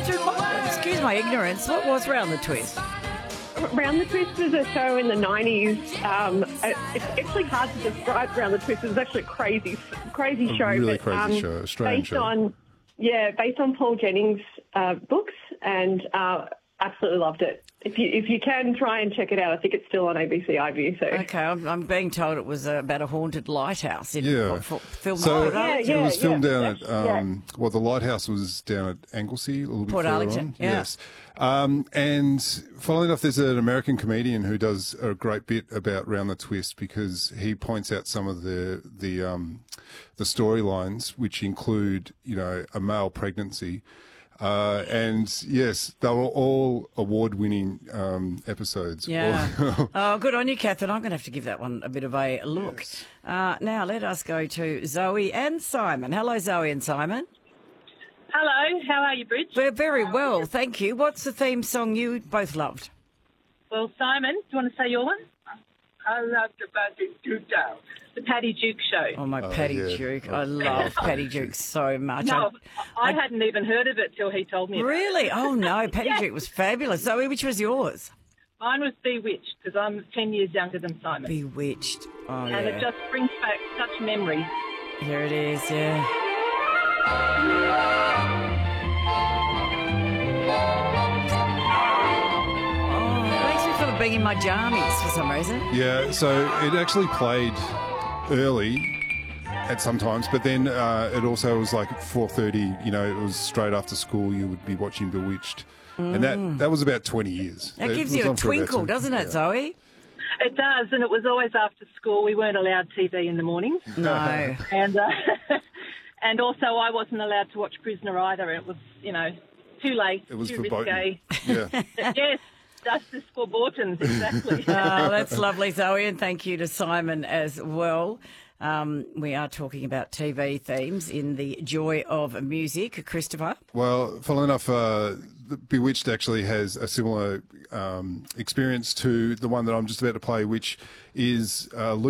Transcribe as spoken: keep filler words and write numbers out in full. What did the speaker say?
Catherine, what, excuse my ignorance, what was Round the Twist? Round the Twist was a show in the nineties. Um, it's actually hard to describe Round the Twist. It was actually a crazy, crazy A show. really but, crazy um, show, Australian based show. on, yeah, based on Paul Jennings' uh, books, and uh, absolutely loved it. If you if you can try and check it out, I think it's still on A B C iView. So Okay, I'm, I'm being told it was uh, about a haunted lighthouse in Yeah. f- f- film. So Port yeah, Arlington. yeah. it was filmed down at, yeah. um, well, the lighthouse was down at Anglesey, a little bit Port further Arlington, on. yeah. Yes. Um, and funnily enough, there's an American comedian who does a great bit about Round the Twist because he points out some of the the um, the storylines, which include, you know, a male pregnancy. Uh, and yes, they were all award-winning um, episodes. Yeah. Oh, good on you, Catherine. I'm going to have to give that one a bit of a look. Yes. Uh, now, let us go to Zoe and Simon. Hello, Zoe and Simon. Hello, how are you, Bridge? We're very well, thank you. What's the theme song you both loved? Well, Simon, do you want to say your one? I love the Paddy Duke Down. The Paddy Duke Show. Oh, my Oh, Paddy yeah. Duke. I love Paddy Duke so much. No, I, I- hadn't even heard of it till he told me about it. Really? Oh, no. Paddy Duke was fabulous. Zoe, which was yours? Mine was Bewitched, because I'm ten years younger than Simon. Bewitched. Oh, and yeah. it just brings back such memories. Here it is, yeah. Oh, it makes me feel like being in my jammies for some reason. Yeah, so it actually played early at some times, but then uh, it also was like at four thirty, you know, it was straight after school, you would be watching Bewitched. And that, that was about twenty years. That It gives was you a on for about twinkle, twenty doesn't it, yeah. Zoe? It does, and it was always after school. We weren't allowed T V in the morning. No. And uh, and also I wasn't allowed to watch Prisoner either. It was, you know, too late, It was too verboten. risque. Yeah. Yes, justice for Bortons, exactly. Oh, that's lovely, Zoe, and thank you to Simon as well. Um, we are talking about T V themes in the joy of music. Christopher? Well, funnily enough, uh, the Bewitched actually has a similar um, experience to the one that I'm just about to play, which is uh,